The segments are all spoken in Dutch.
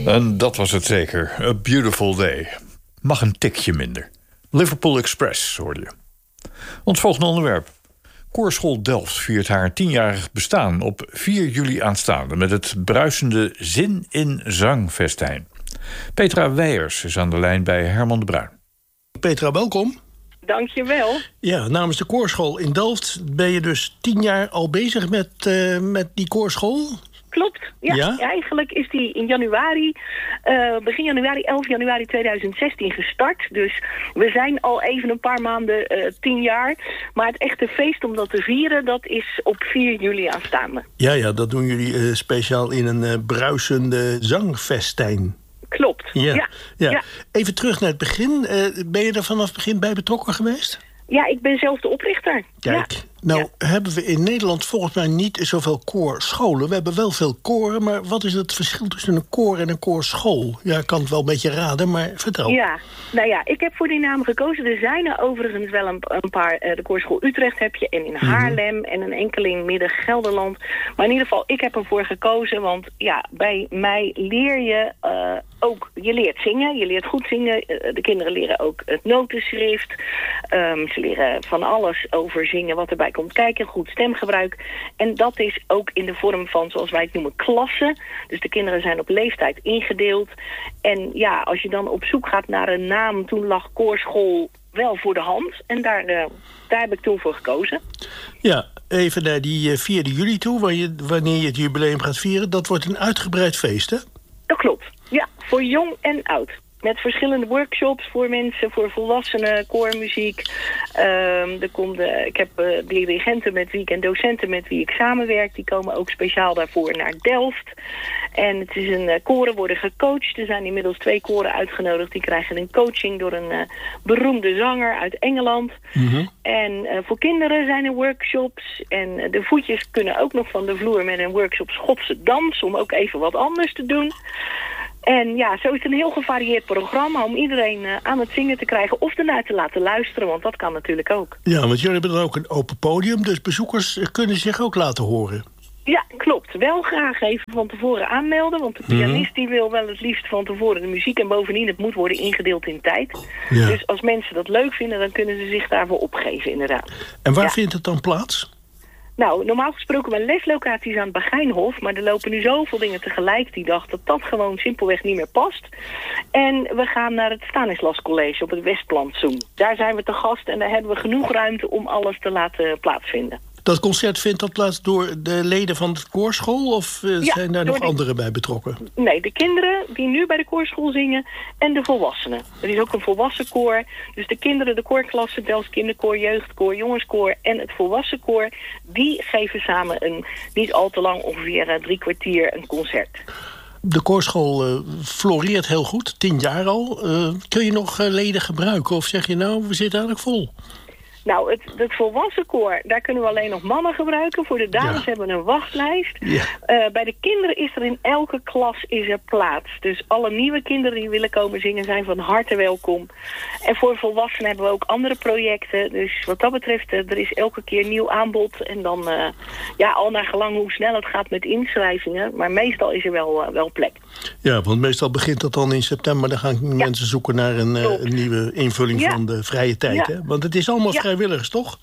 En dat was het zeker. A Beautiful Day. Mag een tikje minder. Liverpool Express, hoorde je. Ons volgende onderwerp. Koorschool Delft viert haar 10-jarig bestaan op 4 juli aanstaande met het bruisende Zin in Zangfestijn. Petra Weijers is aan de lijn bij Herman de Bruin. Petra, welkom. Dankjewel. Ja, namens de koorschool in Delft ben je dus 10 jaar al bezig met die koorschool? Klopt. Ja, Ja? Eigenlijk is die in januari, begin januari, 11 januari 2016 gestart. Dus we zijn al even een paar maanden 10 jaar. Maar het echte feest om dat te vieren, dat is op 4 juli aanstaande. Ja, dat doen jullie speciaal in een bruisende zangfestijn. Klopt. Ja. Even terug naar het begin. Ben je er vanaf het begin bij betrokken geweest? Ja, ik ben zelf de oprichter. Kijk, hebben we in Nederland volgens mij niet zoveel koorscholen. We hebben wel veel koren, maar wat is het verschil tussen een koor en een koorschool? Ja, ik kan het wel een beetje raden, maar vertel. Ja, ik heb voor die naam gekozen. Er zijn er overigens wel een paar. De Koorschool Utrecht heb je en in Haarlem en een enkele in Midden-Gelderland. Maar in ieder geval, ik heb ervoor gekozen, want ja, bij mij leer je ook, je leert zingen, je leert goed zingen. De kinderen leren ook het notenschrift. Ze leren van alles over zingen wat erbij komt kijken, goed stemgebruik. En dat is ook in de vorm van, zoals wij het noemen, klassen. Dus de kinderen zijn op leeftijd ingedeeld. En ja, als je dan op zoek gaat naar een naam, toen lag koorschool wel voor de hand. En daar heb ik toen voor gekozen. Ja, even naar die 4 juli toe, wanneer je het jubileum gaat vieren. Dat wordt een uitgebreid feest, hè? Dat klopt. Ja, voor jong en oud. Met verschillende workshops voor mensen, voor volwassenen, koormuziek. Ik heb dirigenten met wie ik en docenten met wie ik samenwerk. Die komen ook speciaal daarvoor naar Delft. En het is koren worden gecoacht. Er zijn inmiddels 2 koren uitgenodigd. Die krijgen een coaching door een beroemde zanger uit Engeland. Mm-hmm. En voor kinderen zijn er workshops. En de voetjes kunnen ook nog van de vloer met een workshop Schotse dans. Om ook even wat anders te doen. En ja, zo is het een heel gevarieerd programma om iedereen aan het zingen te krijgen of ernaar te laten luisteren, want dat kan natuurlijk ook. Ja, want jullie hebben dan ook een open podium, dus bezoekers kunnen zich ook laten horen. Ja, klopt. Wel graag even van tevoren aanmelden, want de pianist die wil wel het liefst van tevoren de muziek en bovendien het moet worden ingedeeld in tijd. Ja. Dus als mensen dat leuk vinden, dan kunnen ze zich daarvoor opgeven inderdaad. En waar vindt het dan plaats? Nou, normaal gesproken mijn leslocaties aan het Bagijnhof, maar er lopen nu zoveel dingen tegelijk die dag dat gewoon simpelweg niet meer past. En we gaan naar het Stanislas College op het Westplantsoen. Daar zijn we te gast en daar hebben we genoeg ruimte om alles te laten plaatsvinden. Dat concert vindt dat plaats door de leden van de koorschool of zijn daar nog anderen bij betrokken? Nee, de kinderen die nu bij de koorschool zingen en de volwassenen. Er is ook een volwassen koor. Dus de kinderen, de koorklasse, Delfts kinderkoor, jeugdkoor, jongenskoor en het volwassen koor, die geven samen een niet al te lang, ongeveer 3 kwartier een concert. De koorschool floreert heel goed, 10 jaar al. Kun je nog leden gebruiken of zeg je nou, we zitten eigenlijk vol? Nou, het volwassen koor, daar kunnen we alleen nog mannen gebruiken. Voor de dames hebben we een wachtlijst. Ja. Bij de kinderen is er in elke klas plaats. Dus alle nieuwe kinderen die willen komen zingen zijn van harte welkom. En voor volwassenen hebben we ook andere projecten. Dus wat dat betreft, er is elke keer nieuw aanbod. En dan, al naar gelang hoe snel het gaat met inschrijvingen. Maar meestal is er wel plek. Ja, want meestal begint dat dan in september. Dan gaan mensen zoeken naar een nieuwe invulling van de vrije tijd. Ja. Hè? Want het is allemaal vrijwilligers, toch?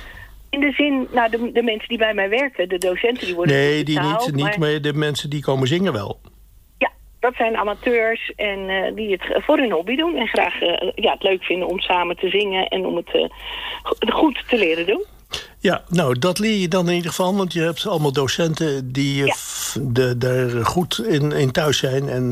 In de zin, nou, de mensen die bij mij werken, de docenten, die worden betaald. Nee, maar de mensen die komen zingen wel. Ja, dat zijn amateurs en die het voor hun hobby doen. En graag het leuk vinden om samen te zingen en om het goed te leren doen. Ja, nou, dat leer je dan in ieder geval. Want je hebt allemaal docenten die daar goed in thuis zijn. En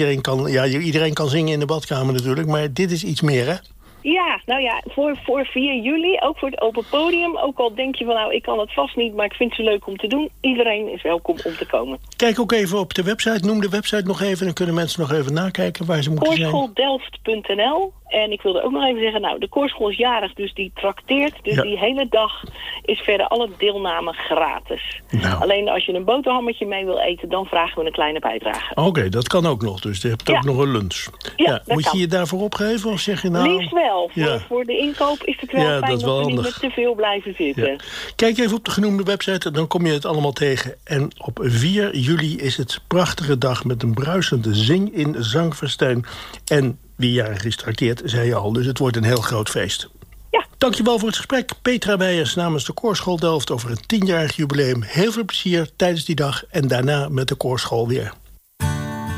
iedereen kan zingen in de badkamer natuurlijk. Maar dit is iets meer, hè? Ja, nou ja, voor 4 juli, ook voor het open podium. Ook al denk je van, nou, ik kan het vast niet, maar ik vind het zo leuk om te doen. Iedereen is welkom om te komen. Kijk ook even op de website. Noem de website nog even. Dan kunnen mensen nog even nakijken waar ze moeten zijn. Koorschooldelft.nl. En ik wilde ook nog even zeggen, nou, de koorschool is jarig, dus die trakteert. Dus die hele dag is verder alle deelname gratis. Nou. Alleen als je een boterhammetje mee wil eten, dan vragen we een kleine bijdrage. Oké, dat kan ook nog. Dus je hebt ook nog een lunch. Ja, Moet kan. je daarvoor opgeven? Of zeg je nou... Liefst wel. Voor de inkoop is het wel fijn dat is wel dat we niet handig. met te veel blijven zitten. Ja. Kijk even op de genoemde website, dan kom je het allemaal tegen. En op 4 juli is het prachtige dag met een bruisende zing in Zangfestijn. En wie jarig is trakteert, zei je al. Dus het wordt een heel groot feest. Ja. Dankjewel voor het gesprek. Petra Weijers namens de Koorschool Delft over een 10-jarig jubileum. Heel veel plezier tijdens die dag en daarna met de Koorschool weer.